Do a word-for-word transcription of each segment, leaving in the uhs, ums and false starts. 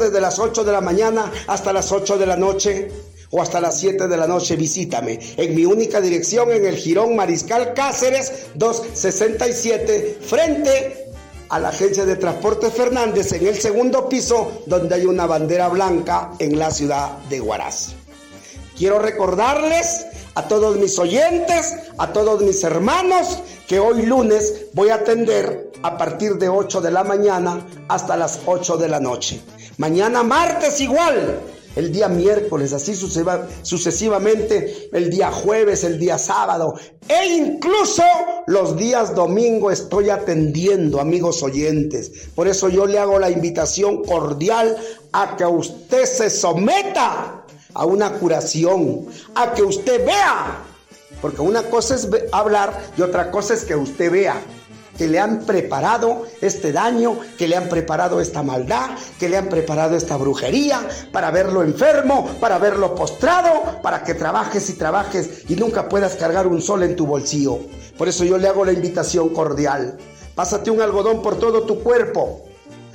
desde las ocho de la mañana hasta las ocho de la noche o hasta las siete de la noche, visítame en mi única dirección en el Jirón Mariscal Cáceres doscientos sesenta y siete, frente a la agencia de transporte Fernández, en el segundo piso, donde hay una bandera blanca en la ciudad de Huaraz. Quiero recordarles a todos mis oyentes, a todos mis hermanos, que hoy lunes voy a atender a partir de ocho de la mañana hasta las ocho de la noche. Mañana martes igual, el día miércoles, así sucesiva, sucesivamente, el día jueves, el día sábado, e incluso los días domingo estoy atendiendo, amigos oyentes. Por eso yo le hago la invitación cordial a que usted se someta a una curación, a que usted vea, porque una cosa es hablar y otra cosa es que usted vea que le han preparado este daño, que le han preparado esta maldad, que le han preparado esta brujería, para verlo enfermo, para verlo postrado, para que trabajes y trabajes y nunca puedas cargar un sol en tu bolsillo. Por eso yo le hago la invitación cordial. Pásate un algodón por todo tu cuerpo.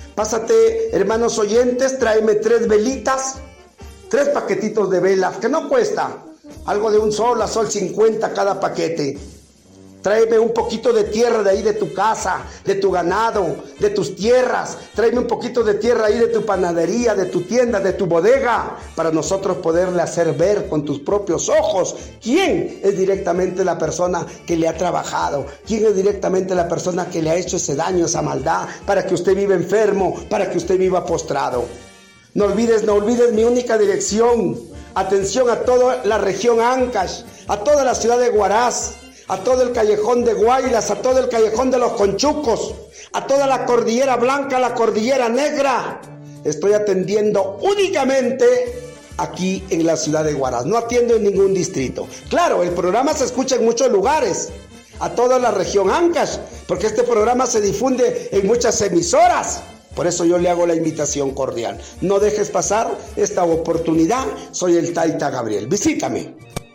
Pásate, hermanos oyentes, tráeme tres velitas, tres paquetitos de velas, que no cuesta, algo de un sol a sol cincuenta cada paquete. Tráeme un poquito de tierra de ahí de tu casa, de tu ganado, de tus tierras. Tráeme un poquito de tierra ahí de tu panadería, de tu tienda, de tu bodega, para nosotros poderle hacer ver con tus propios ojos quién es directamente la persona que le ha trabajado, quién es directamente la persona que le ha hecho ese daño, esa maldad, para que usted viva enfermo, para que usted viva postrado. No olvides, no olvides mi única dirección. Atención a toda la región Ancash, a toda la ciudad de Huaraz, a todo el callejón de Guaylas, a todo el callejón de los Conchucos, a toda la cordillera blanca, la cordillera negra. Estoy atendiendo únicamente aquí en la ciudad de Huaraz, no atiendo en ningún distrito. Claro, el programa se escucha en muchos lugares, a toda la región Ancash, porque este programa se difunde en muchas emisoras. Por eso yo le hago la invitación cordial. No dejes pasar esta oportunidad. Soy el Taita Gabriel. Visítame.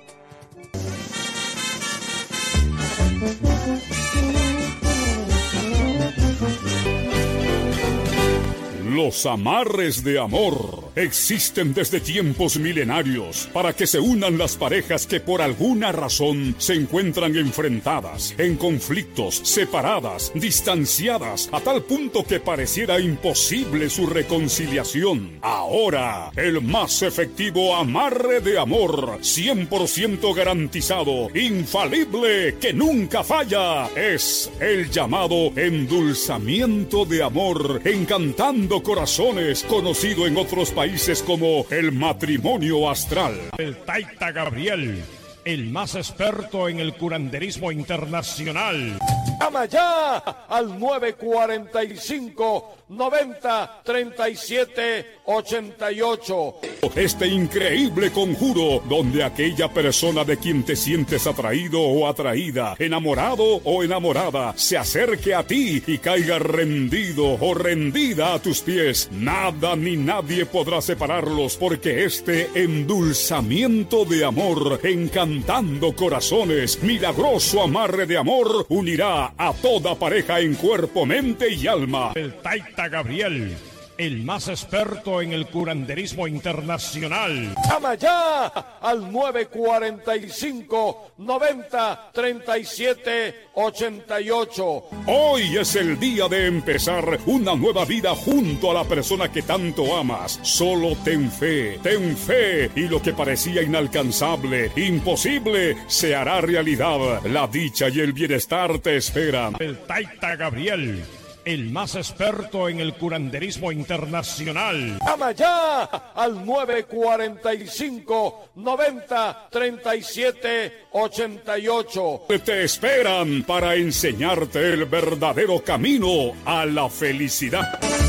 Los amarres de amor existen desde tiempos milenarios para que se unan las parejas que por alguna razón se encuentran enfrentadas, en conflictos, separadas, distanciadas, a tal punto que pareciera imposible su reconciliación. Ahora, el más efectivo amarre de amor, cien por ciento garantizado, infalible, que nunca falla, es el llamado endulzamiento de amor, encantando corazones, conocido en otros países como el matrimonio astral. El Taita Gabriel, el más experto en el curanderismo internacional. Llama ya al nueve cuarenta y cinco, noventa, treinta y siete, ochenta y ocho. Este increíble conjuro, donde aquella persona de quien te sientes atraído o atraída, enamorado o enamorada, se acerque a ti y caiga rendido o rendida a tus pies. Nada ni nadie podrá separarlos, porque este endulzamiento de amor, encantando corazones, milagroso amarre de amor, unirá a toda pareja en cuerpo, mente y alma. El Taita Gabriel, el más experto en el curanderismo internacional. Llama ya al nueve cuarenta y cinco, noventa, treinta y siete, ochenta y ocho. Hoy es el día de empezar una nueva vida junto a la persona que tanto amas. Solo ten fe, ten fe, y lo que parecía inalcanzable, imposible, se hará realidad. La dicha y el bienestar te esperan. El Taita Gabriel, el más experto en el curanderismo internacional. Llama ya al nueve cuarenta y cinco, noventa, treinta y siete, ochenta y ocho. Te esperan para enseñarte el verdadero camino a la felicidad.